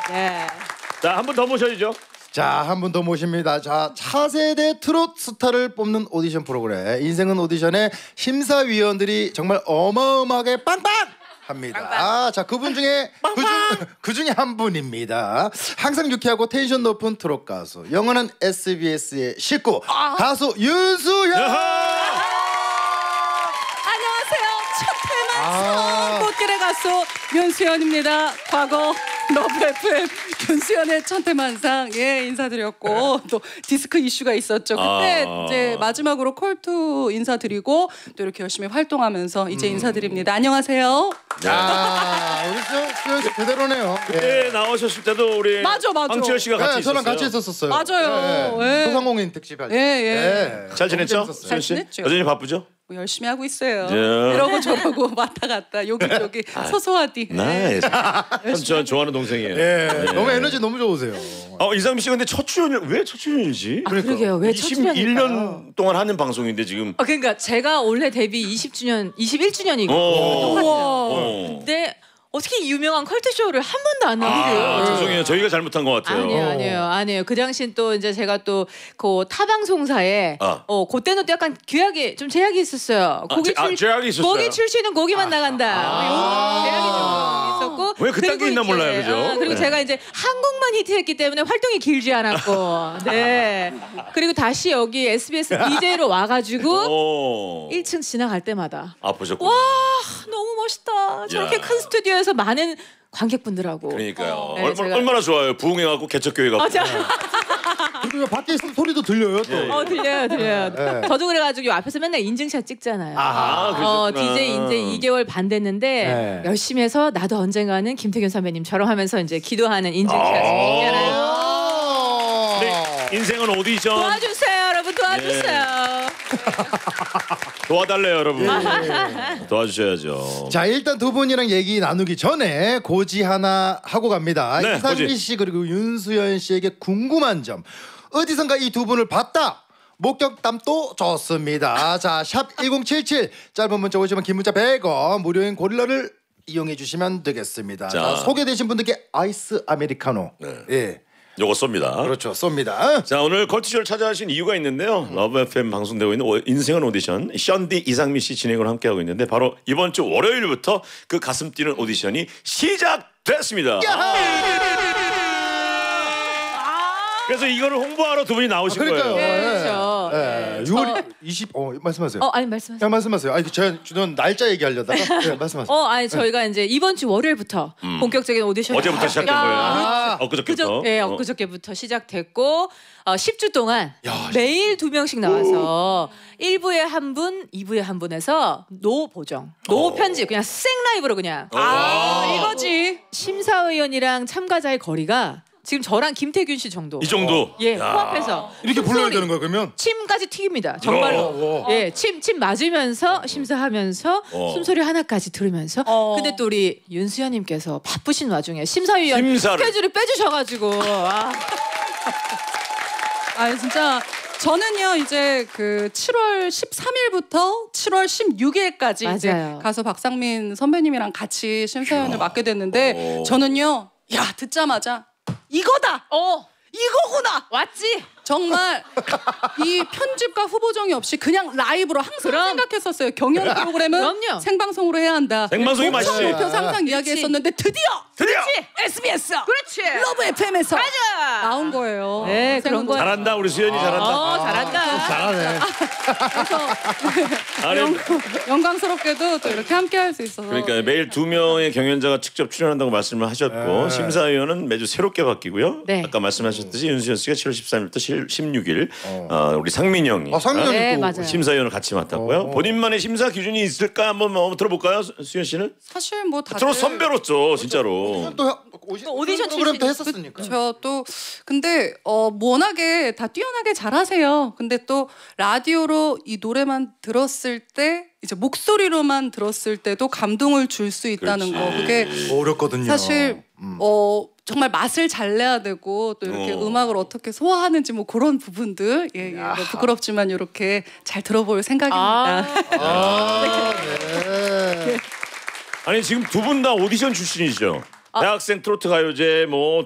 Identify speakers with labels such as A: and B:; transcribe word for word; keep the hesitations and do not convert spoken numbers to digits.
A: 예.
B: 자, 한 분 더 모셔야죠.
C: 자, 한 분 더 모십니다. 자, 차세대 트롯 스타를 뽑는 오디션 프로그램 인생은 오디션의 심사위원들이 정말 어마어마하게 빵빵 합니다. 빵빵. 자, 그분 중에 그중, 그중에 한 분입니다. 항상 유쾌하고 텐션 높은 트롯 가수, 영원한 에스비에스의 식구 아. 가수 윤수연.
A: 안녕하세요. 첫해만 꽃길의 가수 윤수연입니다. 과거 러브 에프엠 윤수연의 천태만상 예 인사드렸고 또 디스크 이슈가 있었죠. 그때 아 이제 마지막으로 콜투 인사드리고 또 이렇게 열심히 활동하면서 이제 음. 인사드립니다. 안녕하세요.
C: 아 우리 수연 씨 그대로네요.
B: 그때
C: 예.
B: 나오셨을 때도 우리
A: 맞아 맞아.
B: 황치열 씨가 같이
C: 네,
B: 있었어요.
C: 저랑 같이 있었었어요.
A: 맞아요.
C: 예.
A: 예.
C: 소상공인 특집 할 때.
A: 예, 예.
C: 예.
B: 잘 지냈죠?
A: 잘 지냈죠.
B: 여전히 바쁘죠?
A: 뭐 열심히 하고 있어요.
B: 예.
A: 이러고 저러고 왔다 갔다 여기저기 소소하디.
B: 네. 참 저 좋아하는 동생이에요.
C: 예.
B: 네.
C: 너무 에너지 너무 좋으세요.
B: 어, 이상민 씨 근데 첫 출연이 왜 첫 출연이지?
A: 아, 그러게요. 왜 첫 출연일까요?
B: 이십일 년 동안 하는 방송인데 지금.
D: 아 그러니까 제가 올해 데뷔 이십 주년, 이십일 주년이고
B: 어.
D: 똑같아요. 근데 어떻게 이 유명한 컬트 쇼를 한 번도 안 나오게요?
B: 아, 죄송해요. 저희가 잘못한 것 같아요.
D: 아니에요, 아니에요, 아니에요. 그 당시엔 또 이제 제가 또 그 타방송사에
B: 아.
D: 어 그때는 또 약간 규약이 좀 제약이 있었어요.
B: 아,
D: 고기
B: 제- 아, 제약이 있었어요?
D: 고기 출시는 고기만 나간다.
B: 아.
D: 제약이 좀 있었고.
B: 왜 그딴 게
D: 그리고
B: 있나
D: 이제,
B: 몰라요, 그죠?
D: 아, 그리고
B: 네.
D: 제가 이제 한국만 히트했기 때문에 활동이 길지 않았고, 네. 그리고 다시 여기 에스비에스 디제이로 와가지고
B: 오.
D: 일 층 지나갈 때마다.
B: 아프셨구나.
D: 와 너무 멋있다. 저렇게
B: 야.
D: 큰 스튜디오에서 많은 관객분들하고.
B: 그러니까요.
D: 네,
B: 얼마,
D: 제가-
B: 얼마나 좋아요. 부흥해갖고 개척교회 갖고.
D: 맞아.
C: 그리고 밖에 있으면 소리도 들려요 또.
B: 예.
D: 어 들려요, 들려요.
C: 네.
D: 저도 그래가지고 요 앞에서 맨날 인증샷 찍잖아요.
B: 아,
D: 어
B: 그러셨구나.
D: 디제이 이제 이 개월 반 됐는데
C: 네.
D: 열심히 해서 나도 언젠가는 김태균 선배님처럼 하면서 이제 기도하는 인증샷
B: 아.
D: 찍잖아요.
C: 아.
B: 네, 인생은 오디션.
D: 도와주세요, 여러분 도와주세요.
B: 도와달래요, 여러분. 도와주셔야죠.
C: 자 일단 두 분이랑 얘기 나누기 전에 고지 하나 하고 갑니다.
B: 네,
C: 이상민
B: 고지.
C: 씨 그리고 윤수연 씨에게 궁금한 점 어디선가 이 두 분을 봤다. 목격담도 좋습니다. 자 샵 일공칠칠 짧은 문자 오시면 긴 문자 백 원 무료인 고릴라를 이용해 주시면 되겠습니다. 자,
B: 자.
C: 소개되신 분들께 아이스 아메리카노
B: 네.
C: 예
B: 요거 쏩니다.
C: 그렇죠 쏩니다.
B: 자 오늘 컬투쇼를 찾아주신 이유가 있는데요. 러브 에프엠 방송되고 있는 오- 인생은 오디션 션디 이상민 씨 진행을 함께하고 있는데 바로 이번 주 월요일부터 그 가슴 뛰는 오디션이 시작됐습니다. 그래서 이거를 홍보하러 두 분이 나오신
C: 그러니까요.
B: 거예요.
D: 네, 그렇죠.
C: 예.
D: 네.
C: 유월 이십 어 말씀하세요.
D: 어 아니 말씀하세요.
C: 그냥 말씀하세요. 아니 제가 주는 날짜 얘기하려다가 네, 말씀하세요.
D: 어 아니 저희가 이제 이번 주 월요일부터 본격적인 오디션이
B: 어제부터 시작된
D: 야,
B: 거예요.
C: 아,
B: 엊그저께부터.
D: 그저, 예,
B: 어.
D: 엊그저께부터 시작됐고 어, 십 주 동안
C: 야,
D: 매일 두 명씩 나와서 일 부에 한 분, 이 부에 한 분에서 노 보정, 노
B: 어.
D: 편집 그냥 생 라이브로 그냥
A: 아 이거지.
D: 심사위원이랑 참가자의 거리가 지금 저랑 김태균 씨 정도.
B: 이 정도.
D: 예,
B: 야.
D: 코앞에서
C: 이렇게 불러야
D: 숨소리,
C: 되는 거야 그러면?
D: 침까지 튀깁니다. 정말로.
C: 어, 어.
D: 예, 침, 침 맞으면서 심사하면서
B: 어.
D: 숨소리 하나까지 들으면서
A: 어.
D: 근데 또 우리 윤수연님께서 바쁘신 와중에 심사위원
B: 심사를.
D: 스케줄을 빼주셔가지고 아.
A: 아 진짜 저는요 이제 그 칠월 십삼일부터 칠월 십육일까지 이제
D: 맞아요.
A: 가수 박상민 선배님이랑 같이 심사위원을 맡게 됐는데
B: 어.
A: 저는요 야 듣자마자 이거다
D: 어
A: 이거구나
D: 왔지?
A: 정말 이 편집과 후보정이 없이 그냥 라이브로 항상
D: 그럼.
A: 생각했었어요. 경연 프로그램은
D: 그럼요.
A: 생방송으로 해야 한다.
B: 생방송이
A: 목표,
B: 맛있지.
A: 목표 항상 이야기했었는데 드디어
B: 드디어
A: 에스비에스
D: 그렇지.
A: 러브 에프엠에서
D: 맞아.
A: 나온 거예요.
D: 네, 그런
A: 생각도
D: 거예요.
B: 잘한다 우리 수연이 잘한다.
D: 어 잘한다.
C: 잘하네.
B: 아니,
A: 영, 영광스럽게도 또 이렇게 함께 할 수 있어서
B: 그러니까 매일 두 명의 경연자가 직접 출연한다고 말씀을 하셨고
C: 네.
B: 심사위원은 매주 새롭게 바뀌고요.
D: 네.
B: 아까 말씀하셨듯이 윤수연 씨가 칠월 십삼일부터 십육일 어, 우리 상민 형이
C: 아 상민 형이
D: 네,
C: 또
D: 맞아요.
B: 심사위원을 같이 맡았고요.
C: 어.
B: 본인만의 심사 기준이 있을까 한번 뭐 들어볼까요, 수- 수연 씨는?
A: 사실 뭐 다들
B: 트롯 선배로죠, 진짜로.
C: 또 하- 오디-
D: 또 오디션
C: 프로그램도
D: 출신.
C: 했었으니까.
A: 저 또 근데 어 워낙에 다 뛰어나게 잘하세요. 근데 또 라디오로 이 노래만 들었을 때 이제 목소리로만 들었을 때도 감동을 줄 수 있다는
B: 그렇지.
A: 거 그게
C: 어렵거든요.
A: 사실
C: 음.
A: 어 정말 맛을 잘 내야 되고 또 이렇게
B: 어.
A: 음악을 어떻게 소화하는지 뭐 그런 부분들 예, 예. 뭐 부끄럽지만 이렇게 잘 들어볼 생각입니다.
C: 아, 네.
B: 아니 지금 두 분 다 오디션 출신이시죠? 대학생 트로트 가요제 뭐